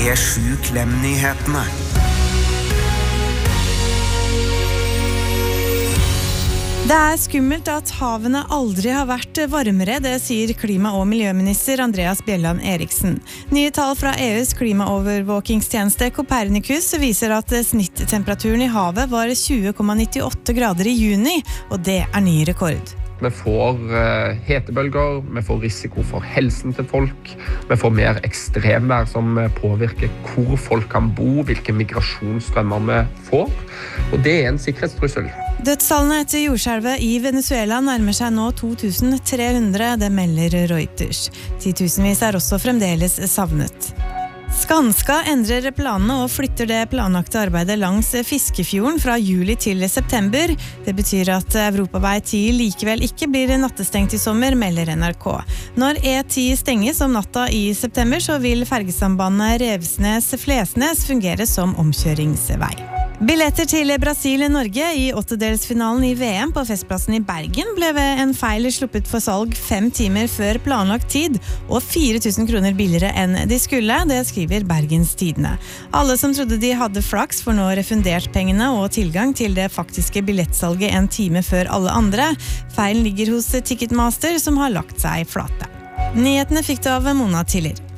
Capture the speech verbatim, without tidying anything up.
P sju Klem-nyhetene. Det er skummelt at havene aldri har vært varmere, det sier klima- og miljøminister Andreas Bjelland Eriksen. Nye tall fra E U's klimaovervåkingstjeneste Copernicus viser at snittemperaturen i havet var tjue komma nittiåtte grader i juni, og det er ny rekord. Vi får uh, hetebølger, vi får risiko for helsen til folk, vi får mer ekstremvær som påvirker hvor folk kan bo, hvilke migrasjonsstrømmer vi får, og det er en sikkerhetstrussel. Dødstallene etter jordskjelvet i Venezuela nærmer seg nå to tusen tre hundre, det melder Reuters. Titusenvis er også fremdeles savnet. Skanska endrer planene og flytter det planlagte arbeidet langs Fiskefjorden fra juli til september. Det betyr at Europavei ti likevel ikke blir nattestengt i sommer, melder N R K. Når E ti stenges om natta i september, så vil fergesambandet Revsnes-Flesnes fungere som omkjøringsvei. Billetter til Brasil-Norge i åttedelsfinalen i V M på Festplassen i Bergen ble ved en feil sluppet for salg fem timer før planlagt tid, og fire tusen kroner billigere enn de skulle, det skriver Bergens Tidende. Alle som trodde de hadde flaks får nå refundert pengene og tilgang til det faktiske billettsalget en time før alle andre. Feilen ligger hos Ticketmaster, som har lagt seg flate. Nyhetene fikk du av Mona Tiller.